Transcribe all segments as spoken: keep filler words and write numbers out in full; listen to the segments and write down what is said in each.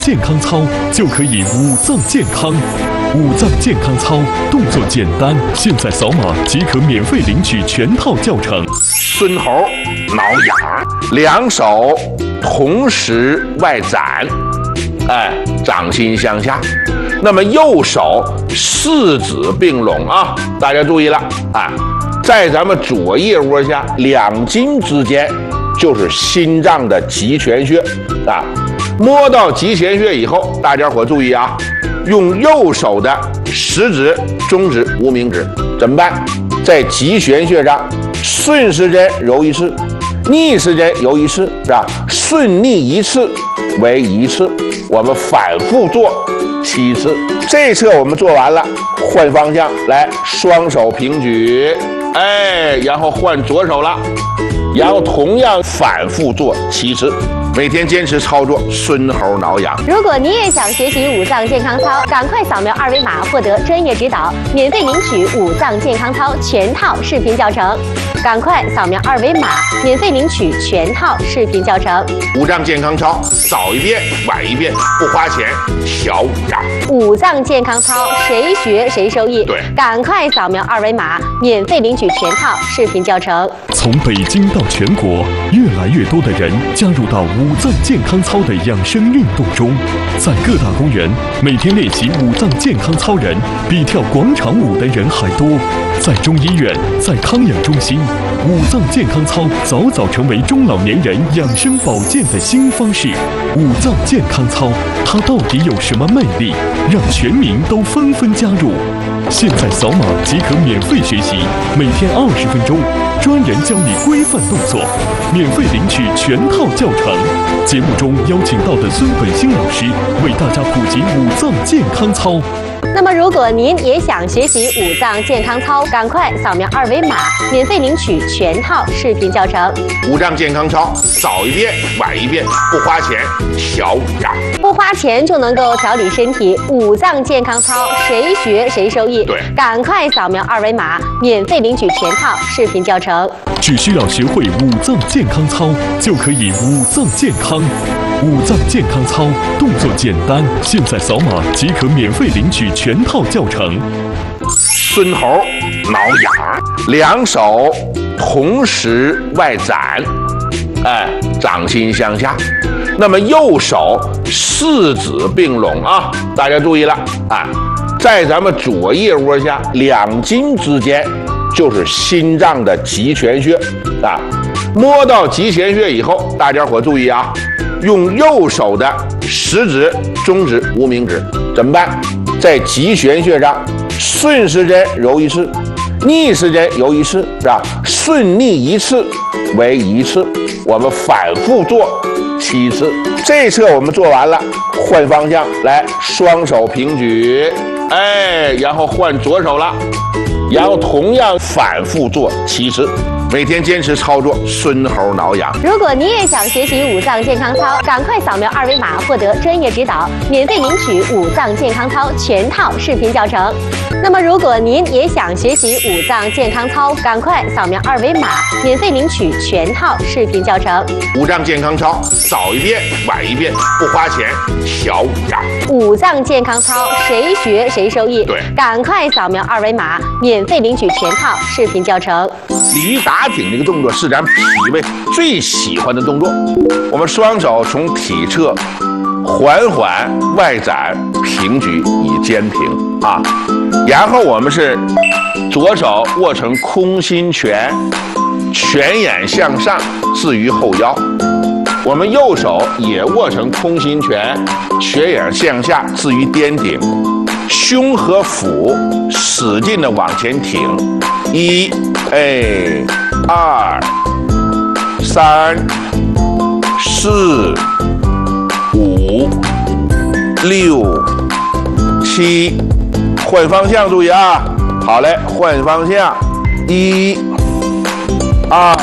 健康操就可以五脏健康。五脏健康操动作简单，现在扫码即可免费领取全套教程。 孙猴挠痒，两手同时外展，哎，掌心向下。那么右手四指并拢啊，大家注意了啊，在咱们左腋窝下两筋之间就是心脏的极泉穴啊。摸到极泉穴以后，大家伙注意啊，用右手的食指、中指、无名指怎么办？在极泉穴上顺时针揉一次，逆时针揉一次，是吧？顺逆一次为一次，我们反复做七次。这侧我们做完了，换方向来，双手平举，哎，然后换左手了，然后同样反复做七次。每天坚持操作，孙猴挠痒。 如果你也想学习五脏健康操，赶快扫描二维码获得专业指导，免费领取五脏健康操全套视频教程。赶快扫描二维码，免费领取全套视频教程。 五脏健康操，早一遍晚一遍，不花钱，小五脏。 五脏健康操，谁学谁受益。 对， 赶快扫描二维码，免费领取全套视频教程。 从北京到全国，越来越多的人加入到五脏健康操的养生运动中，在各大公园，每天练习五脏健康操人比跳广场舞的人还多。在中医院，在康养中心，五脏健康操早早成为中老年人养生保健的新方式。五脏健康操，它到底有什么魅力，让全民都纷纷加入？现在扫码即可免费学习，每天二十分钟，专人教你规范动作，免费领取全套教程。节目中邀请到的孙本兴老师为大家普及五脏健康操。 那么，如果您也想学习五脏健康操，赶快扫描二维码，免费领取全套视频教程。 五脏健康操，早一遍晚一遍，不花钱，小五脏。 不花钱就能够调理身体，五脏健康操，谁学谁受益。 对， 赶快扫描二维码，免费领取全套视频教程。 只需要学会五脏健康操，就可以五脏健康。五脏健康操动作简单，现在扫码即可免费领取全套教程。 孙猴挠痒，两手同时外展，哎，掌心向下。那么右手四指并拢啊，大家注意了啊，在咱们左腋窝下两筋之间就是心脏的极泉穴啊。摸到极泉穴以后，大家伙注意啊，用右手的食指、中指、无名指怎么办？在极泉穴上顺时针揉一次，逆时针揉一次，是吧？顺逆一次为一次，我们反复做七次。这侧我们做完了，换方向来，双手平举，哎，然后换左手了，然后同样反复做七次。每天坚持操作，孙猴挠痒。 如果你也想学习五脏健康操，赶快扫描二维码获得专业指导，免费领取五脏健康操全套视频教程。那么，如果您也想学习五脏健康操，赶快扫描二维码，免费领取全套视频教程。 五脏健康操，早一遍晚一遍，不花钱，小五脏。 五脏健康操，谁学谁受益。 对， 赶快扫描二维码，免费领取全套视频教程。 鲤鱼打挺这个动作是咱脾胃最喜欢的动作。我们双手从体侧缓缓外展平举以肩平啊，然后我们是左手握成空心拳，拳眼向上置于后腰。我们右手也握成空心拳，拳眼向下置于颠顶，胸和腹使劲的往前挺。一，哎，二，三，四，五，六，七，换方向，注意啊！好嘞，换方向，一，二，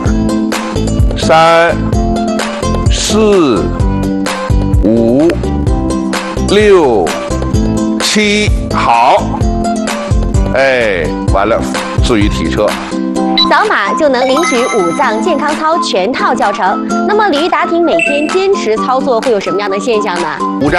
三，四，五，六，七，好，哎，完了。置于体侧， 扫码就能领取五脏健康操全套教程。那么，鲤鱼打挺每天坚持操作会有什么样的现象呢？ 五脏